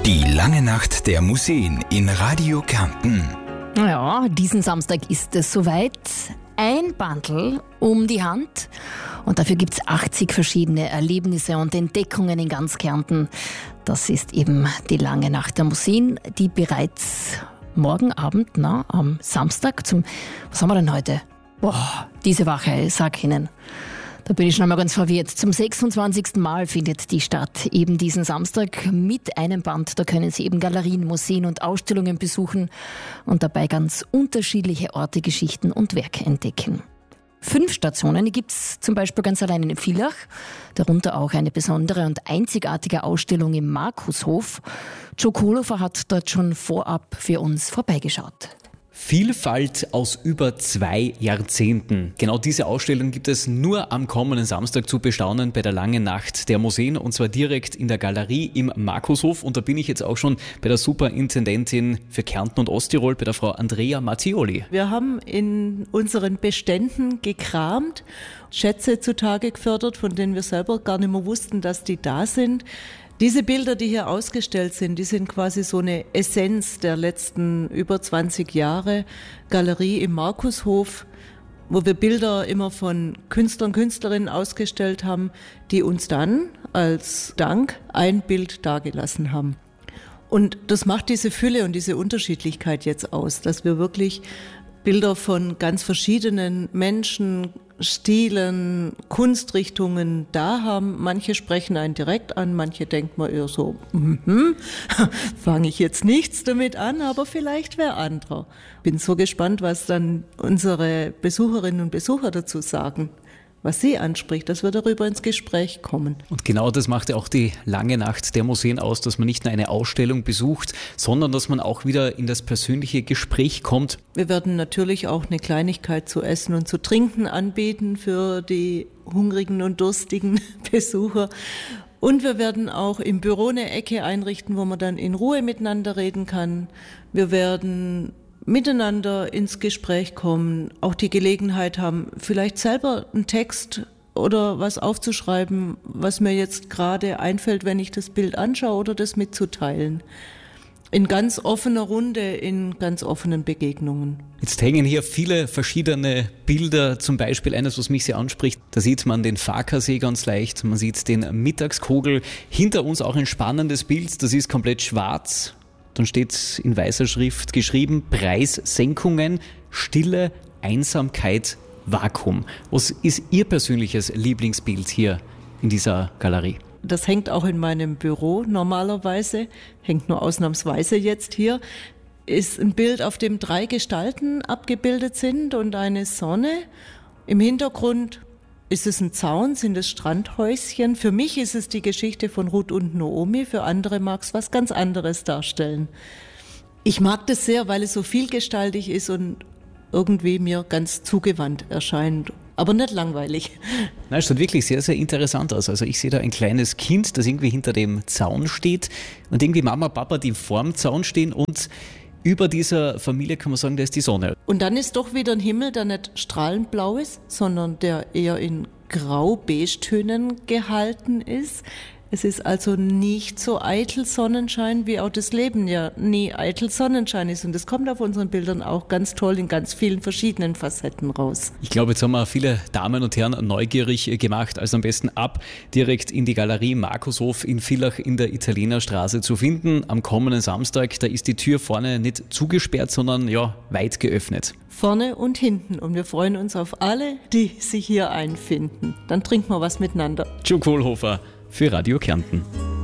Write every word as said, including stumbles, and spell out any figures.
Die lange Nacht der Museen in Radio Kärnten. Ja, diesen Samstag ist es soweit. Ein Bandl um die Hand. Und dafür gibt es achtzig verschiedene Erlebnisse und Entdeckungen in ganz Kärnten. Das ist eben die lange Nacht der Museen, die bereits morgen Abend, na, am Samstag, zum, was haben wir denn heute? Boah, diese Woche, sag ich Ihnen. Da bin ich schon einmal ganz verwirrt. Zum sechsundzwanzigsten Mal findet die Stadt eben diesen Samstag mit einem Band. Da können Sie eben Galerien, Museen und Ausstellungen besuchen und dabei ganz unterschiedliche Orte, Geschichten und Werke entdecken. Fünf Stationen gibt es zum Beispiel ganz allein in Villach, darunter auch eine besondere und einzigartige Ausstellung im Markushof. Joe Kohlhofer hat dort schon vorab für uns vorbeigeschaut. Vielfalt aus über zwei Jahrzehnten. Genau diese Ausstellung gibt es nur am kommenden Samstag zu bestaunen bei der langen Nacht der Museen, und zwar direkt in der Galerie im Markushof. Und da bin ich jetzt auch schon bei der Superintendentin für Kärnten und Osttirol, bei der Frau Andrea Mattioli. Wir haben in unseren Beständen gekramt, Schätze zutage gefördert, von denen wir selber gar nicht mehr wussten, dass die da sind. Diese Bilder, die hier ausgestellt sind, die sind quasi so eine Essenz der letzten über zwanzig Jahre Galerie im Markushof, wo wir Bilder immer von Künstlern, Künstlerinnen ausgestellt haben, die uns dann als Dank ein Bild dargelassen haben. Und das macht diese Fülle und diese Unterschiedlichkeit jetzt aus, dass wir wirklich Bilder von ganz verschiedenen Menschen, Stilen, Kunstrichtungen da haben. Manche sprechen einen direkt an, manche denkt man eher so, mm-hmm, fange ich jetzt nichts damit an, aber vielleicht wer anderer. Bin so gespannt, was dann unsere Besucherinnen und Besucher dazu sagen, was sie anspricht, dass wir darüber ins Gespräch kommen. Und genau das macht ja auch die lange Nacht der Museen aus, dass man nicht nur eine Ausstellung besucht, sondern dass man auch wieder in das persönliche Gespräch kommt. Wir werden natürlich auch eine Kleinigkeit zu essen und zu trinken anbieten für die hungrigen und durstigen Besucher. Und wir werden auch im Büro eine Ecke einrichten, wo man dann in Ruhe miteinander reden kann. Wir werden miteinander ins Gespräch kommen, auch die Gelegenheit haben, vielleicht selber einen Text oder was aufzuschreiben, was mir jetzt gerade einfällt, wenn ich das Bild anschaue, oder das mitzuteilen. In ganz offener Runde, in ganz offenen Begegnungen. Jetzt hängen hier viele verschiedene Bilder, zum Beispiel eines, was mich sehr anspricht. Da sieht man den Farkasee ganz leicht, man sieht den Mittagskogel. Hinter uns auch ein spannendes Bild, das ist komplett schwarz. Dann steht in weißer Schrift geschrieben: Preissenkungen, Stille, Einsamkeit, Vakuum. Was ist Ihr persönliches Lieblingsbild hier in dieser Galerie? Das hängt auch in meinem Büro normalerweise, hängt nur ausnahmsweise jetzt hier. Ist ein Bild, auf dem drei Gestalten abgebildet sind und eine Sonne. Im Hintergrund ist es ein Zaun, sind es Strandhäuschen. Für mich ist es die Geschichte von Ruth und Naomi, für andere mag es was ganz anderes darstellen. Ich mag das sehr, weil es so vielgestaltig ist und irgendwie mir ganz zugewandt erscheint, aber nicht langweilig. Nein, es sieht wirklich sehr, sehr interessant aus. Also ich sehe da ein kleines Kind, das irgendwie hinter dem Zaun steht, und irgendwie Mama, Papa, die vorm Zaun stehen, und über dieser Familie kann man sagen, da ist die Sonne. Und dann ist doch wieder ein Himmel, der nicht strahlend blau ist, sondern der eher in grau-beige-Tönen gehalten ist. Es ist also nicht so eitel Sonnenschein, wie auch das Leben ja nie eitel Sonnenschein ist. Und das kommt auf unseren Bildern auch ganz toll in ganz vielen verschiedenen Facetten raus. Ich glaube, jetzt haben wir viele Damen und Herren neugierig gemacht. Also am besten ab direkt in die Galerie Markushof in Villach in der Italienerstraße zu finden. Am kommenden Samstag, da ist die Tür vorne nicht zugesperrt, sondern ja, weit geöffnet. Vorne und hinten. Und wir freuen uns auf alle, die sich hier einfinden. Dann trinken wir was miteinander. Joe Kohlhofer für Radio Kärnten.